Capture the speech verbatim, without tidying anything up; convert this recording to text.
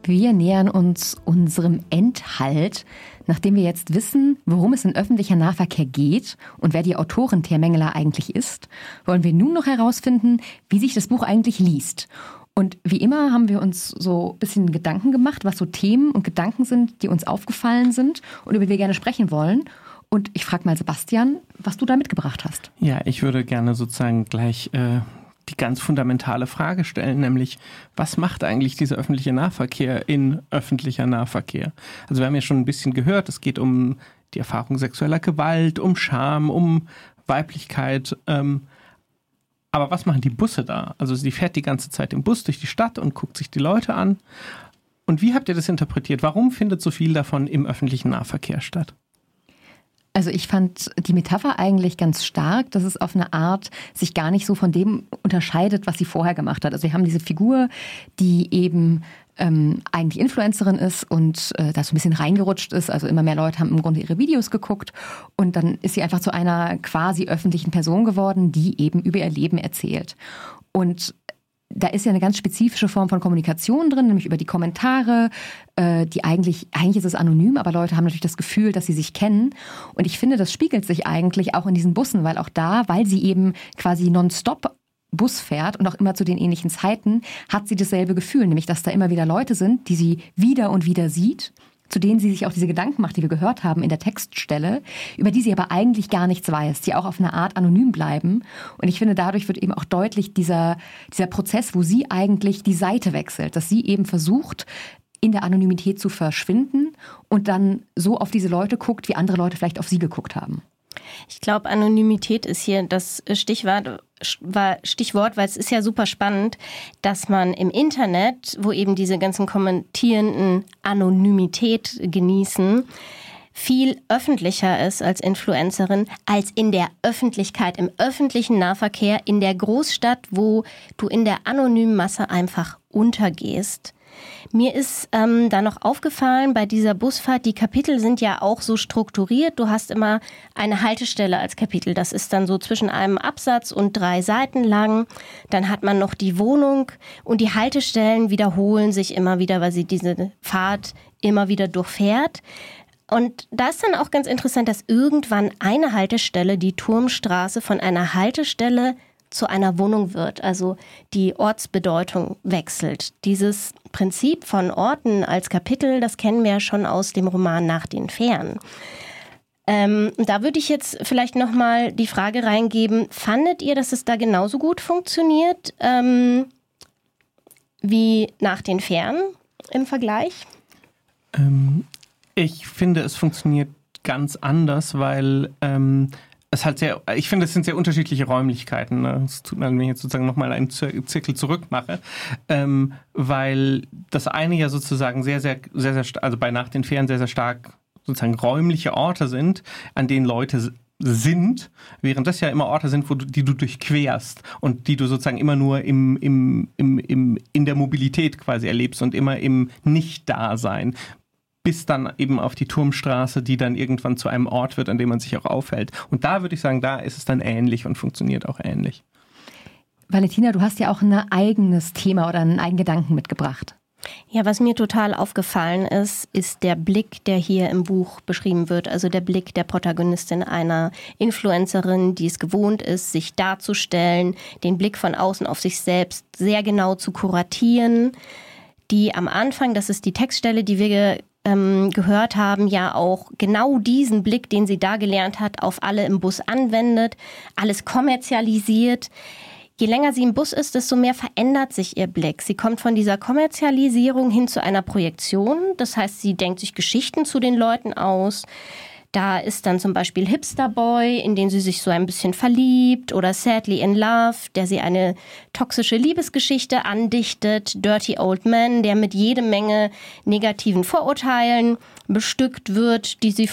Wir nähern uns unserem Endhalt. Nachdem wir jetzt wissen, worum es in öffentlicher Nahverkehr geht und wer die Autorin Thea Mengeler eigentlich ist, wollen wir nun noch herausfinden, wie sich das Buch eigentlich liest. Und wie immer haben wir uns so ein bisschen Gedanken gemacht, was so Themen und Gedanken sind, die uns aufgefallen sind und über die wir gerne sprechen wollen. Und ich frage mal Sebastian, was du da mitgebracht hast. Ja, ich würde gerne sozusagen gleich äh, die ganz fundamentale Frage stellen, nämlich, was macht eigentlich dieser öffentliche Nahverkehr in öffentlicher Nahverkehr? Also wir haben ja schon ein bisschen gehört, es geht um die Erfahrung sexueller Gewalt, um Scham, um Weiblichkeit. Ähm, aber was machen die Busse da? Also sie fährt die ganze Zeit im Bus durch die Stadt und guckt sich die Leute an. Und wie habt ihr das interpretiert? Warum findet so viel davon im öffentlichen Nahverkehr statt? Also ich fand die Metapher eigentlich ganz stark, dass es auf eine Art sich gar nicht so von dem unterscheidet, was sie vorher gemacht hat. Also wir haben diese Figur, die eben ähm, eigentlich Influencerin ist und äh, da so ein bisschen reingerutscht ist. Also immer mehr Leute haben im Grunde ihre Videos geguckt und dann ist sie einfach zu einer quasi öffentlichen Person geworden, die eben über ihr Leben erzählt. Und da ist ja eine ganz spezifische Form von Kommunikation drin, nämlich über die Kommentare, äh, die eigentlich, eigentlich ist es anonym, aber Leute haben natürlich das Gefühl, dass sie sich kennen. Und ich finde, das spiegelt sich eigentlich auch in diesen Bussen, weil auch da, weil sie eben quasi nonstop Bus fährt und auch immer zu den ähnlichen Zeiten, hat sie dasselbe Gefühl, nämlich dass da immer wieder Leute sind, die sie wieder und wieder sieht, zu denen sie sich auch diese Gedanken macht, die wir gehört haben in der Textstelle, über die sie aber eigentlich gar nichts weiß, die auch auf eine Art anonym bleiben. Und ich finde, dadurch wird eben auch deutlich dieser, dieser Prozess, wo sie eigentlich die Seite wechselt, dass sie eben versucht, in der Anonymität zu verschwinden und dann so auf diese Leute guckt, wie andere Leute vielleicht auf sie geguckt haben. Ich glaube, Anonymität ist hier das Stichwort, Stichwort, weil es ist ja super spannend, dass man im Internet, wo eben diese ganzen Kommentierenden Anonymität genießen, viel öffentlicher ist als Influencerin, als in der Öffentlichkeit, im öffentlichen Nahverkehr, in der Großstadt, wo du in der anonymen Masse einfach untergehst. Mir ist ähm, da noch aufgefallen bei dieser Busfahrt, die Kapitel sind ja auch so strukturiert. Du hast immer eine Haltestelle als Kapitel. Das ist dann so zwischen einem Absatz und drei Seiten lang. Dann hat man noch die Wohnung und die Haltestellen wiederholen sich immer wieder, weil sie diese Fahrt immer wieder durchfährt. Und da ist dann auch ganz interessant, dass irgendwann eine Haltestelle, die Turmstraße, von einer Haltestelle zu einer Wohnung wird, also die Ortsbedeutung wechselt. Dieses Prinzip von Orten als Kapitel, das kennen wir ja schon aus dem Roman Nach den Fähren. Ähm, da würde ich jetzt vielleicht nochmal die Frage reingeben, fandet ihr, dass es da genauso gut funktioniert ähm, wie Nach den Fähren im Vergleich? Ähm, ich finde, es funktioniert ganz anders, weil ähm, es halt sehr, ich finde, es sind sehr unterschiedliche Räumlichkeiten. Ne? Es tut mir, wenn ich jetzt sozusagen nochmal einen Zirkel zurück mache, ähm, weil das eine ja sozusagen sehr, sehr, sehr, sehr, also bei Nach den Fähren sehr, sehr stark sozusagen räumliche Orte sind, an denen Leute sind, während das ja immer Orte sind, wo du, die du durchquerst und die du sozusagen immer nur im, im, im, im, in der Mobilität quasi erlebst und immer im Nicht-Dasein. Bis dann eben auf die Turmstraße, die dann irgendwann zu einem Ort wird, an dem man sich auch aufhält. Und da würde ich sagen, da ist es dann ähnlich und funktioniert auch ähnlich. Valentina, du hast ja auch ein eigenes Thema oder einen eigenen Gedanken mitgebracht. Ja, was mir total aufgefallen ist, ist der Blick, der hier im Buch beschrieben wird. Also der Blick der Protagonistin, einer Influencerin, die es gewohnt ist, sich darzustellen, den Blick von außen auf sich selbst sehr genau zu kuratieren, die am Anfang, das ist die Textstelle, die wir ähm, gehört haben, ja auch genau diesen Blick, den sie da gelernt hat, auf alle im Bus anwendet, alles kommerzialisiert. Je länger sie im Bus ist, desto mehr verändert sich ihr Blick. Sie kommt von dieser Kommerzialisierung hin zu einer Projektion. Das heißt, sie denkt sich Geschichten zu den Leuten aus. Da ist dann zum Beispiel Hipster Boy, in den sie sich so ein bisschen verliebt, oder Sadly in Love, der sie eine toxische Liebesgeschichte andichtet, Dirty Old Man, der mit jede Menge negativen Vorurteilen bestückt wird, die sie